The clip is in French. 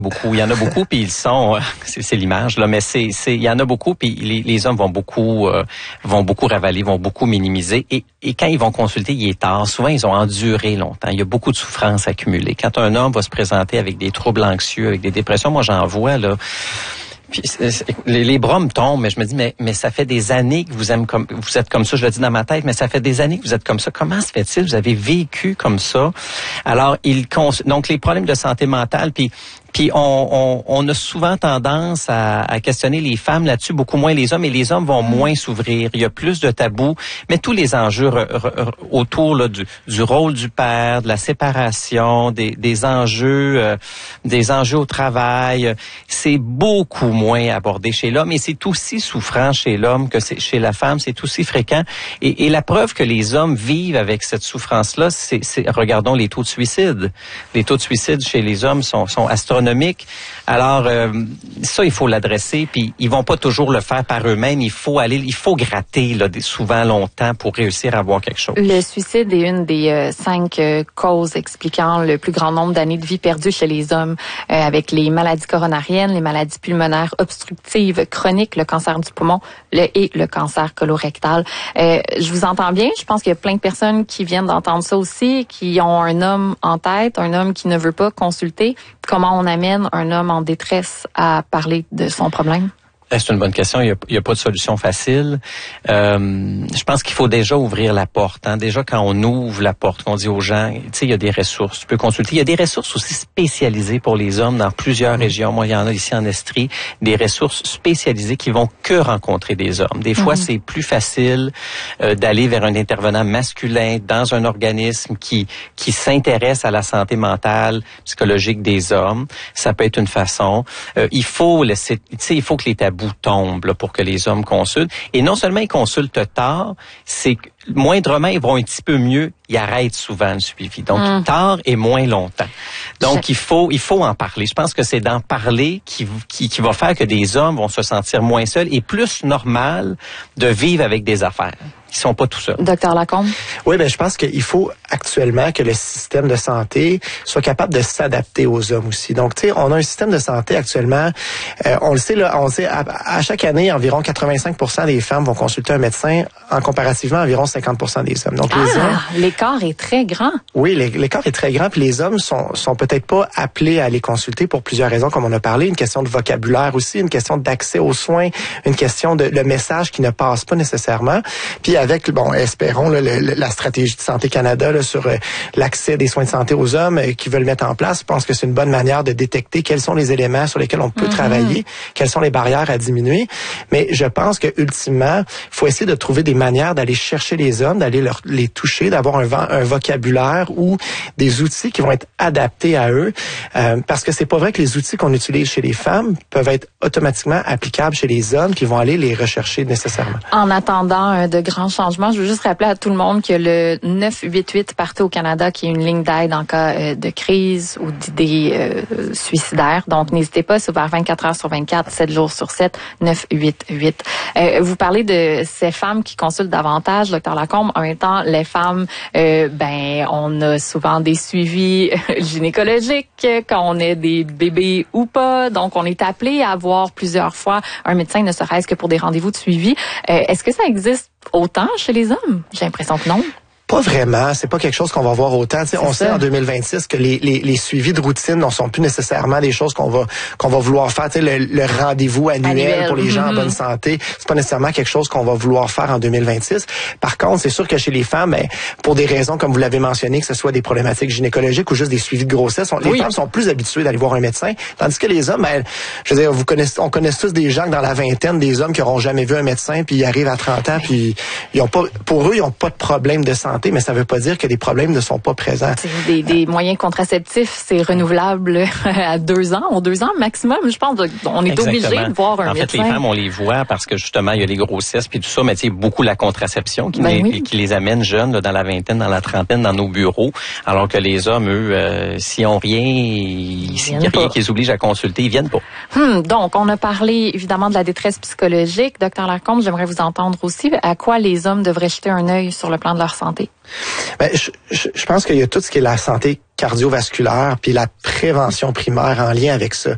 beaucoup. Il y en a beaucoup, puis ils sont, c'est l'image là, mais il y en a beaucoup, puis les hommes vont beaucoup ravaler, vont beaucoup minimiser, et quand ils vont consulter, il est tard. Souvent, ils ont enduré longtemps. Il y a beaucoup de souffrance accumulée. Quand un homme va se présenter avec des troubles anxieux, avec des dépressions, moi j'en vois là. Puis les bras me tombent, mais je me dis, mais ça fait des années que vous êtes comme ça. Je le dis dans ma tête, mais ça fait des années que vous êtes comme ça. Comment se fait-il? Vous avez vécu comme ça. Alors, donc les problèmes de santé mentale, puis on a souvent tendance à questionner les femmes là-dessus, beaucoup moins les hommes, et les hommes vont moins s'ouvrir. Il y a plus de tabous, mais tous les enjeux autour là, du rôle du père, de la séparation, des enjeux au travail, c'est beaucoup moins abordé chez l'homme, et c'est aussi souffrant chez l'homme que chez la femme, c'est aussi fréquent. Et la preuve que les hommes vivent avec cette souffrance-là, c'est regardons les taux de suicide. Les taux de suicide chez les hommes sont astronomiques. Alors, ça, il faut l'adresser, puis ils vont pas toujours le faire par eux-mêmes. Il faut gratter là, souvent longtemps pour réussir à voir quelque chose. Le suicide est une des 5 causes expliquant le plus grand nombre d'années de vie perdues chez les hommes, avec les maladies coronariennes, les maladies pulmonaires obstructives chroniques, le cancer du poumon et le cancer colorectal. Je vous entends bien. Je pense qu'il y a plein de personnes qui viennent d'entendre ça aussi, qui ont un homme en tête, un homme qui ne veut pas consulter. Comment on amène un homme en détresse à parler de son problème? C'est une bonne question. Il y a pas de solution facile. Je pense qu'il faut déjà ouvrir la porte. Hein. Déjà, quand on ouvre la porte, qu'on dit aux gens, tu sais, il y a des ressources. Tu peux consulter. Il y a des ressources aussi spécialisées pour les hommes dans plusieurs régions. Moi, il y en a ici en Estrie, des ressources spécialisées qui vont que rencontrer des hommes. Des fois, c'est plus facile d'aller vers un intervenant masculin dans un organisme qui s'intéresse à la santé mentale, psychologique des hommes. Ça peut être une façon. Il faut que les tabous tombent là, pour que les hommes consultent. Et non seulement ils consultent tard, c'est que moindrement ils vont un petit peu mieux, ils arrêtent souvent le suivi. Donc tard et moins longtemps. Donc il faut en parler. Je pense que c'est d'en parler qui va faire que des hommes vont se sentir moins seuls et plus normal de vivre avec des affaires. Ils sont pas tout seuls. Docteur Lacombe? Oui, je pense qu'il faut actuellement que le système de santé soit capable de s'adapter aux hommes aussi. Donc, tu sais, on a un système de santé actuellement, on le sait, à chaque année, environ 85% des femmes vont consulter un médecin, en comparativement, environ 50% des hommes. Donc, les hommes, l'écart est très grand. Oui, l'écart est très grand, puis les hommes sont peut-être pas appelés à les consulter pour plusieurs raisons, comme on a parlé, une question de vocabulaire aussi, une question d'accès aux soins, une question de le message qui ne passe pas nécessairement. Puis avec, espérons, la stratégie de Santé Canada là, sur l'accès des soins de santé aux hommes qui veulent mettre en place, je pense que c'est une bonne manière de détecter quels sont les éléments sur lesquels on peut travailler, quelles sont les barrières à diminuer. Mais je pense que ultimement, il faut essayer de trouver des manières d'aller chercher les hommes, d'aller les toucher, d'avoir un vocabulaire ou des outils qui vont être adaptés à eux. Parce que c'est pas vrai que les outils qu'on utilise chez les femmes peuvent être automatiquement applicables chez les hommes qui vont aller les rechercher nécessairement. En attendant de grands changements, je veux juste rappeler à tout le monde que le 988 partout au Canada, qui est une ligne d'aide en cas de crise ou d'idées suicidaires. Donc, n'hésitez pas, c'est ouvert 24 heures sur 24, 7 jours sur 7, 988. Vous parlez de ces femmes qui consultent davantage, Dr Lacombe. En même temps, les femmes, on a souvent des suivis gynécologiques quand on est des bébés ou pas. Donc, on est appelé à voir plusieurs fois un médecin, ne serait-ce que pour des rendez-vous de suivi. Est-ce que ça existe autant chez les hommes? J'ai l'impression que non. Pas vraiment, c'est pas quelque chose qu'on va voir autant. On sait en 2026 que les suivis de routine ne sont plus nécessairement des choses qu'on va vouloir faire. Le rendez-vous annuel pour les gens en bonne santé, c'est pas nécessairement quelque chose qu'on va vouloir faire en 2026. Par contre, c'est sûr que chez les femmes, pour des raisons comme vous l'avez mentionné, que ce soit des problématiques gynécologiques ou juste des suivis de grossesse, les femmes sont plus habituées d'aller voir un médecin, tandis que les hommes, je veux dire, on connaît tous des gens dans la vingtaine, des hommes qui n'auront jamais vu un médecin, puis ils arrivent à 30 ans, puis ils ont pas de problème de santé. Mais ça veut pas dire que des problèmes ne sont pas présents. Des moyens contraceptifs, c'est renouvelable à 2 ans, ou 2 ans maximum. Je pense on est obligé de voir un médecin. En fait, les femmes, on les voit parce que justement, il y a les grossesses puis tout ça, mais tu sais, beaucoup la contraception qui les amène jeunes là, dans la vingtaine, dans la trentaine, dans nos bureaux, alors que les hommes, eux, s'ils ont rien, s'il y a rien qui les oblige à consulter, ils viennent pas. Donc, on a parlé évidemment de la détresse psychologique. Docteur Lacombe, j'aimerais vous entendre aussi. À quoi les hommes devraient jeter un œil sur le plan de leur santé? Je pense qu'il y a tout ce qui est la santé cardiovasculaire puis la prévention primaire en lien avec ça.